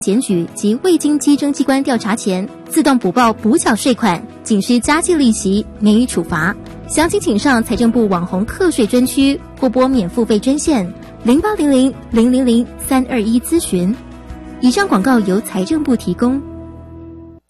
检举及未经稽征机关调查前自动补报补缴税款，仅需加计利息，免予处罚。详情请上财政部网红课税专区或拨免付费专线0800-000-321咨询。以上广告由财政部提供。